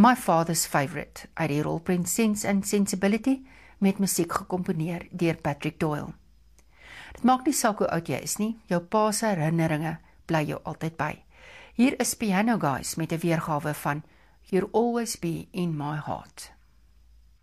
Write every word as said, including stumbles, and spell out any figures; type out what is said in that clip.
My Father's Favourite uit die rolprent Sense and Sensibility met musiek gekomponeer deur Patrick Doyle. Dit maak nie saak hoe oud jy is nie, jou pa se herinneringe bly jou altyd by. Hier is Piano Guys met 'n weergawe van You'll Always Be in My Heart.